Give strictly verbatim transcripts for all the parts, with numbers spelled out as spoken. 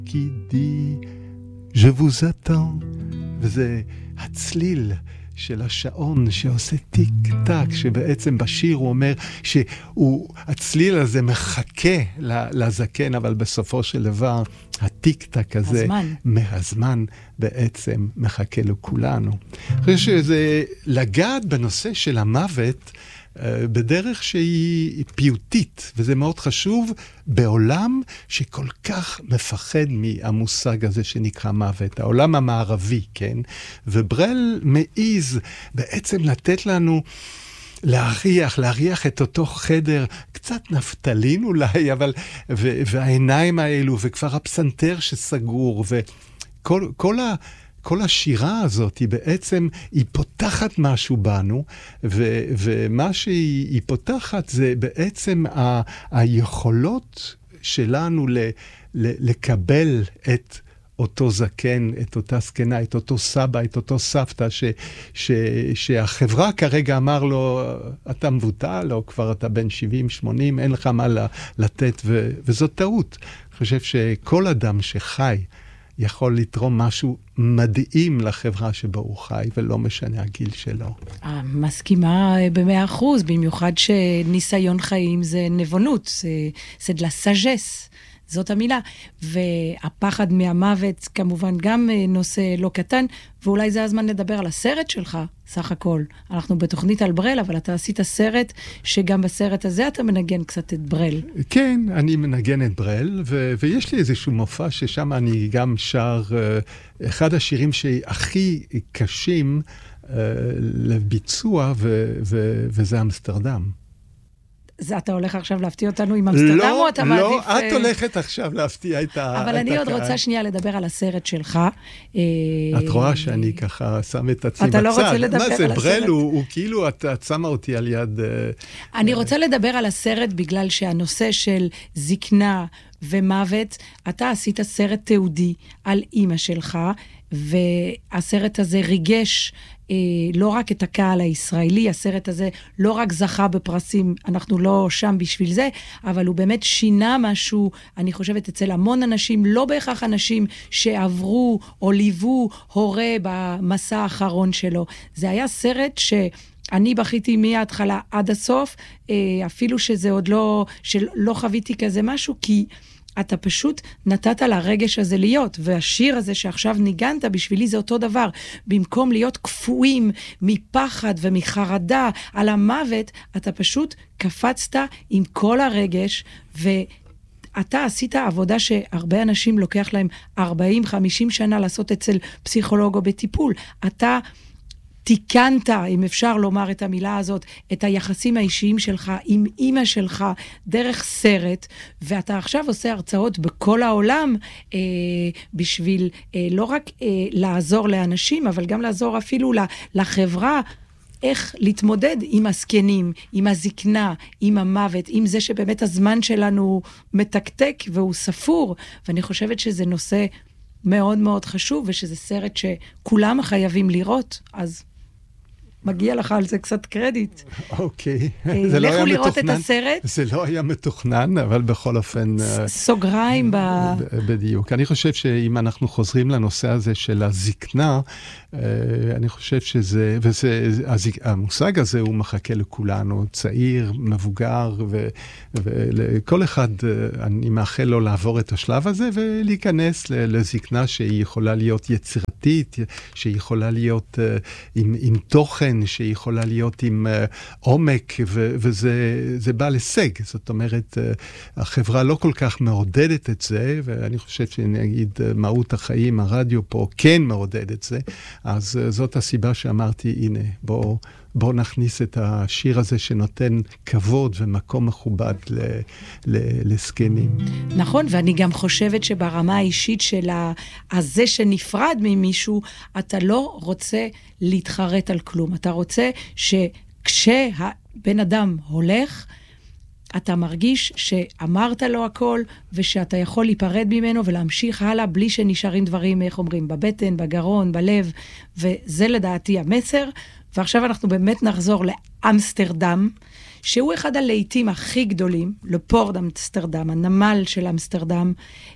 qui dit je vous attends, וזה הצליל של השעון שעושה טיק טק, שבעצם בשיר הוא אומר שהצליל הזה מחכה לזקן, אבל בסופו של דבר הטיק טק הזה, הזמן. מהזמן בעצם מחכה לכולנו. אני חושב שזה לגעת בנושא של המוות, בדרך שהיא פיוטית, וזה מאוד חשוב בעולם שכל כך מפחד מהמושג הזה שנקרא מוות, העולם המערבי, כן? וברל מעיז בעצם לתת לנו להריח, להריח את אותו חדר, קצת נפטלין אולי, אבל, ו, והעיניים האלו, וכבר הפסנתר שסגור, וכל כל ה... כל השירה הזאת היא בעצם, היא פותחת משהו בנו, ו, ומה שהיא היא פותחת זה בעצם ה, היכולות שלנו ל, ל, לקבל את אותו זקן, את אותה זקנה, את אותו סבא, את אותו סבתא, ש, ש, שהחברה כרגע אמר לו, אתה מבוטל, או כבר אתה בן שבעים שמונים, אין לך מה לתת, ו, וזאת טעות. אני חושב שכל אדם שחי, יכול לתרום משהו מדהים לחברה שבו הוא חי, ולא משנה הגיל שלו. מסכימה במאה אחוז, במיוחד שניסיון חיים זה נבונות, זה, זה de la sagesse, זאת המילה. והפחד מהמוות כמובן גם נושא לא קטן, ואולי זה הזמן לדבר על הסרט שלך, סך הכל. אנחנו בתוכנית על ברל, אבל אתה עשית סרט, שגם בסרט הזה אתה מנגן קצת את ברל. כן, אני מנגן את ברל, ו- ויש לי איזשהו מופע ששם אני גם שר, uh, אחד השירים שהכי קשים uh, לביצוע, ו- ו- וזה אמסטרדם. זה אתה הולך עכשיו להפתיע אותנו עם אמסטרדם, לא, או אתה מעדיף... לא, את הולכת עכשיו להפתיע את ה... אבל אני עוד רוצה שנייה לדבר על הסרט שלך. את רואה שאני ככה שם את עצמי בצד. אתה לא רוצה לדבר על הסרט. מה זה, ברל הוא כאילו, את שמה אותי על יד... אני רוצה לדבר על הסרט בגלל שהנושא של זקנה ומוות, אתה עשית סרט תיעודי על אמא שלך, והסרט הזה ריגש לא רק את הקהל הישראלי, הסרט הזה לא רק זכה בפרסים, אנחנו לא שם בשביל זה, אבל הוא באמת שינה משהו, אני חושבת, אצל המון אנשים, לא בהכרח אנשים שעברו או ליוו הורה במסע האחרון שלו. זה היה סרט ש... אני בכיתי מההתחלה עד הסוף, אפילו שזה עוד לא, שלא חוויתי כזה משהו, כי אתה פשוט נתת לרגש הזה להיות, והשיר הזה שעכשיו ניגנת, בשבילי זה אותו דבר. במקום להיות כפויים מפחד ומחרדה על המוות, אתה פשוט קפצת עם כל הרגש, ואתה עשית עבודה שהרבה אנשים לוקח להם ארבעים חמישים שנה לעשות אצל פסיכולוג או בטיפול. אתה תיקנת, אם אפשר לומר את המילה הזאת, את היחסים האישיים שלך עם אמא שלך דרך סרט, ואתה עכשיו עושה הרצאות בכל העולם אה, בשביל אה, לא רק אה, לעזור לאנשים, אבל גם לעזור אפילו לחברה, איך להתמודד עם הזקנים, עם הזקנה, עם המוות, עם זה שבאמת הזמן שלנו מתקתק והוא ספור, ואני חושבת שזה נושא מאוד מאוד חשוב, ושזה סרט שכולם חייבים לראות, אז מגיע לך על זה קצת קרדיט. אוקיי. לכו לראות את הסרט. זה לא היה מתוכנן, אבל בכל אופן... סוגריים ב... בדיוק. אני חושב שאם אנחנו חוזרים לנושא הזה של הזקנה, אני חושב שזה, והמושג הזה הוא מחכה לכולנו, צעיר, מבוגר, וכל אחד, אני מאחל לו לעבור את השלב הזה, ולהיכנס לזקנה שהיא יכולה להיות יצירתית, שהיא יכולה להיות עם, עם תוכן, שיכולה להיות עם עומק, וזה בא לסג. זאת אומרת, החברה לא כל כך מעודדת את זה, ואני חושב שנגיד מהות החיים, הרדיו פה כן מעודד את זה, אז זאת הסיבה שאמרתי, הנה, בוא, בוא נכניס את השיר הזה שנותן כבוד ומקום מכובד ל, ל, לסקנים. נכון, ואני גם חושבת שברמה האישית של הזה שנפרד ממישהו, אתה לא רוצה להתחרט על כלום. אתה רוצה שכשהבן אדם הולך, אתה מרגיש שאמרת לו הכל, ושאתה יכול להיפרד ממנו ולהמשיך הלאה, בלי שנשארים דברים, איך אומרים, בבטן, בגרון, בלב, וזה לדעתי המסר. ועכשיו אנחנו באמת נחזור לאמסטרדם, שהוא אחד הלהיטים הכי גדולים, לפורד אמסטרדם, הנמל של אמסטרדם.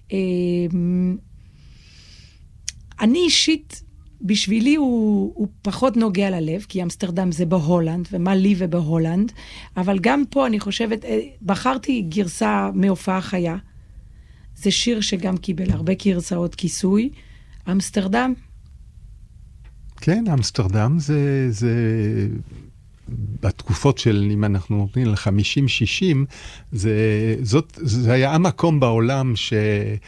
אני אישית, בשבילי הוא, הוא פחות נוגע ללב, כי אמסטרדם זה בהולנד, ומה לי ובהולנד, אבל גם פה אני חושבת, בחרתי גרסה מהופעה חיה, זה שיר שגם קיבל הרבה גרסאות כיסוי, אמסטרדם. כן, אמסטרדם זה, זה בתקופות של, אם אנחנו נותנים ל-חמישים שישים, זה, זאת, זה היה המקום בעולם ש...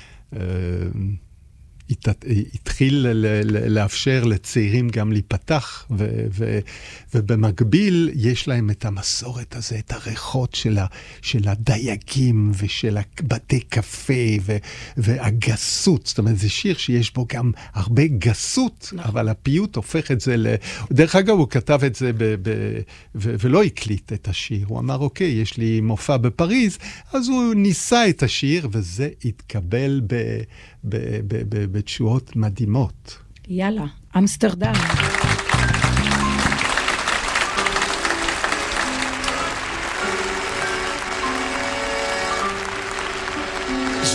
התחיל לאפשר לצעירים גם להיפתח, ו- ו- ובמקביל יש להם את המסורת הזה, את הריחות של, ה- של הדייגים ושל בתי קפה ו- והגסות. זאת אומרת, זה שיר שיש בו גם הרבה גסות, נכון. אבל הפיוט הופך את זה ל... דרך אגב, הוא כתב את זה ב- ב- ו- ולא הקליט את השיר. הוא אמר, אוקיי, יש לי מופע בפריז, אז הוא ניסה את השיר, וזה התקבל ב... ב- ב- ב- בתשואות מדהימות. יאללה, אמסטרדם.